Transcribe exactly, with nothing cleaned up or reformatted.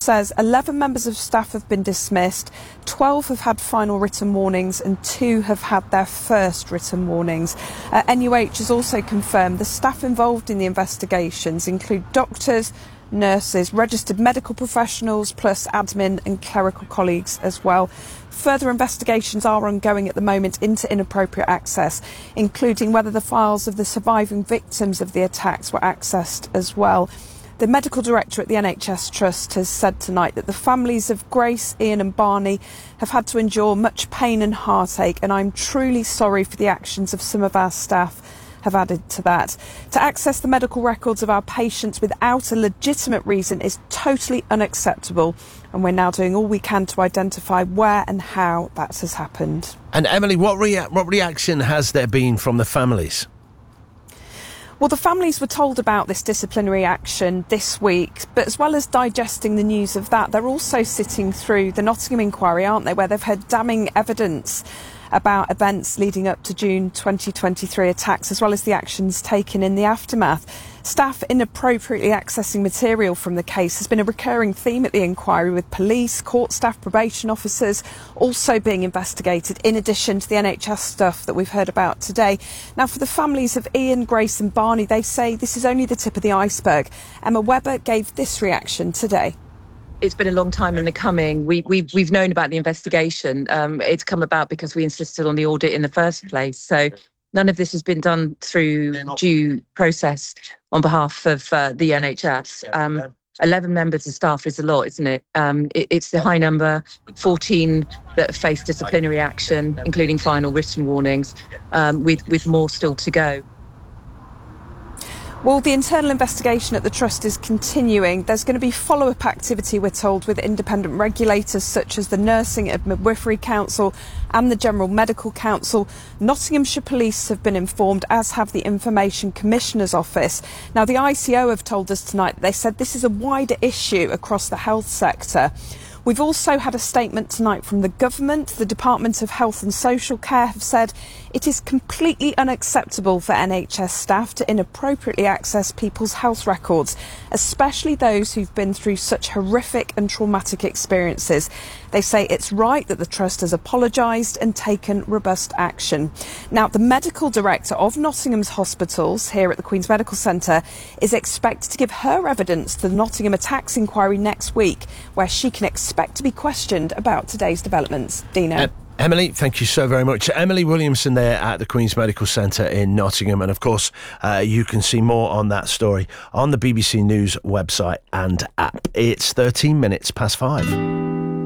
says eleven members of staff have been dismissed, twelve have had final written warnings and two have had their first written warnings. Uh, N U H has also confirmed the staff involved in the investigations include doctors, nurses, registered medical professionals, plus admin and clerical colleagues as well. Further investigations are ongoing at the moment into inappropriate access, including whether the files of the surviving victims of the attacks were accessed as well. The medical director at the N H S Trust has said tonight that the families of Grace, Ian and Barney have had to endure much pain and heartache, and I'm truly sorry for the actions of some of our staff have added to that. To access the medical records of our patients without a legitimate reason is totally unacceptable, and we're now doing all we can to identify where and how that has happened. And Emily, what, rea- what reaction has there been from the families? Well, the families were told about this disciplinary action this week, but as well as digesting the news of that, they're also sitting through the Nottingham inquiry, aren't they, where they've heard damning evidence about events leading up to June twenty twenty-three attacks, as well as the actions taken in the aftermath. Staff inappropriately accessing material from the case has been a recurring theme at the inquiry, with police, court staff, probation officers also being investigated, in addition to the N H S stuff that we've heard about today. Now, for the families of Ian, Grace and Barney, they say this is only the tip of the iceberg. Emma Webber gave this reaction today. It's been a long time in the coming. We, we've, we've known about the investigation. Um, it's come about because we insisted on the audit in the first place. So none of this has been done through due process on behalf of uh, the N H S. Um, eleven members of staff is a lot, isn't it? Um, it? It's the high number, fourteen that have faced disciplinary action, including final written warnings, um, with, with more still to go. Well, the internal investigation at the Trust is continuing. There's going to be follow-up activity, we're told, with independent regulators such as the Nursing and Midwifery Council and the General Medical Council. Nottinghamshire Police have been informed, as have the Information Commissioner's Office. Now, the I C O have told us tonight that they said this is a wider issue across the health sector. We've also had a statement tonight from the government. The Department of Health and Social Care have said it is completely unacceptable for N H S staff to inappropriately access people's health records, especially those who've been through such horrific and traumatic experiences. They say it's right that the Trust has apologised and taken robust action. Now, the medical director of Nottingham's hospitals here at the Queen's Medical Centre is expected to give her evidence to the Nottingham attacks inquiry next week, where she can expect to be questioned about today's developments. Dino. Uh- Emily, thank you so very much. Emily Williamson there at the Queen's Medical Centre in Nottingham. And of course, uh, you can see more on that story on the B B C News website and app. It's thirteen minutes past five.